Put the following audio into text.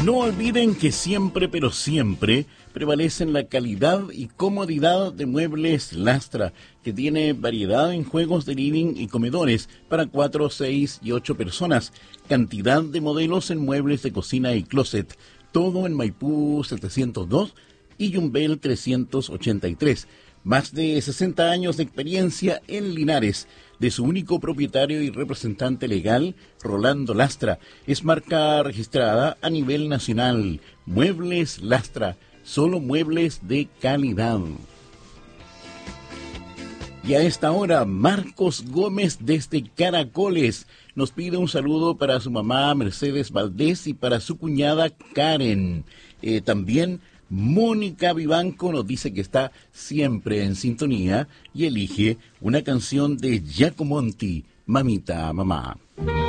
No olviden que siempre, pero siempre, prevalecen la calidad y comodidad de Muebles Lastra, que tiene variedad en juegos de living y comedores para 4, 6 y 8 personas. Cantidad de modelos en muebles de cocina y closet. Todo en Maipú 702 y Yumbel 383. Más de 60 años de experiencia en Linares. De su único propietario y representante legal, Rolando Lastra. Es marca registrada a nivel nacional. Muebles Lastra. Solo muebles de calidad. Y a esta hora, Marcos Gómez desde Caracoles nos pide un saludo para su mamá Mercedes Valdés y para su cuñada Karen. También Mónica Vivanco nos dice que está siempre en sintonía y elige una canción de Giacomonti, Mamita Mamá.